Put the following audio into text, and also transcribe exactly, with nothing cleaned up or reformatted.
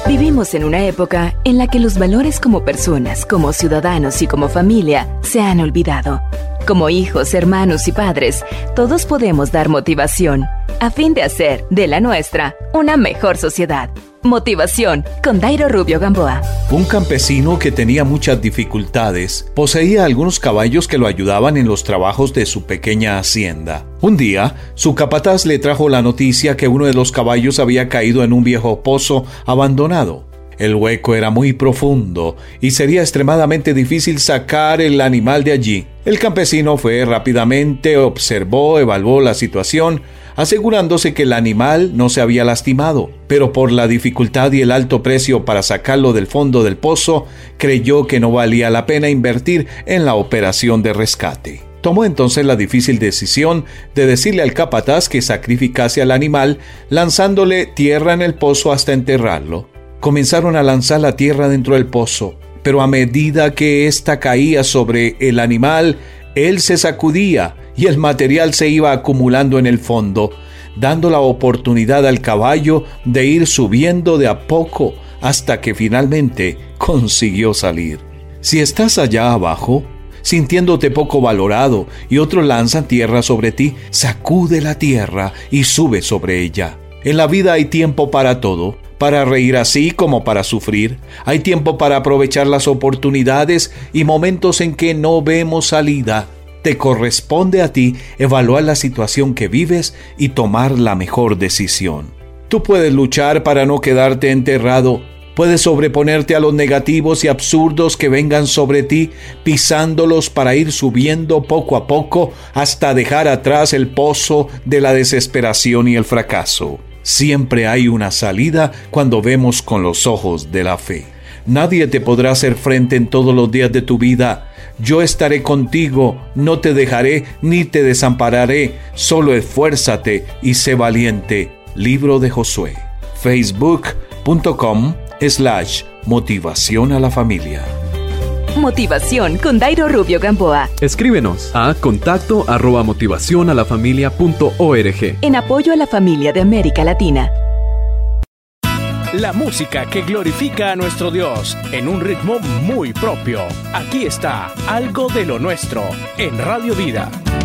Vivimos en una época en la que los valores como personas, como ciudadanos y como familia se han olvidado. Como hijos, hermanos y padres, todos podemos dar motivación a fin de hacer de la nuestra una mejor sociedad. Motivación con Dairo Rubio Gamboa. Un campesino que tenía muchas dificultades poseía algunos caballos que lo ayudaban en los trabajos de su pequeña hacienda. Un día, su capataz le trajo la noticia que uno de los caballos había caído en un viejo pozo abandonado. El hueco era muy profundo y sería extremadamente difícil sacar el animal de allí. El campesino fue rápidamente, observó, evaluó la situación, asegurándose que el animal no se había lastimado, pero por la dificultad y el alto precio para sacarlo del fondo del pozo, creyó que no valía la pena invertir en la operación de rescate. Tomó entonces la difícil decisión de decirle al capataz que sacrificase al animal, lanzándole tierra en el pozo hasta enterrarlo. Comenzaron a lanzar la tierra dentro del pozo, pero a medida que ésta caía sobre el animal, él se sacudía y el material se iba acumulando en el fondo, dando la oportunidad al caballo de ir subiendo de a poco hasta que finalmente consiguió salir. Si estás allá abajo, sintiéndote poco valorado y otros lanzan tierra sobre ti, sacude la tierra y sube sobre ella. En la vida hay tiempo para todo. Para reír así como para sufrir. Hay tiempo para aprovechar las oportunidades y momentos en que no vemos salida. Te corresponde a ti evaluar la situación que vives y tomar la mejor decisión. Tú puedes luchar para no quedarte enterrado. Puedes sobreponerte a los negativos y absurdos que vengan sobre ti, pisándolos para ir subiendo poco a poco hasta dejar atrás el pozo de la desesperación y el fracaso. Siempre hay una salida cuando vemos con los ojos de la fe. Nadie te podrá hacer frente en todos los días de tu vida. Yo estaré contigo, no te dejaré ni te desampararé. Solo esfuérzate y sé valiente. Libro de Josué. Facebook.com slash motivación a la familia. Motivación con Dairo Rubio Gamboa. Escríbenos a contacto arroba motivación a la familia punto org. En apoyo a la familia de América Latina. La música que glorifica a nuestro Dios en un ritmo muy propio. Aquí está Algo de lo Nuestro en Radio Vida.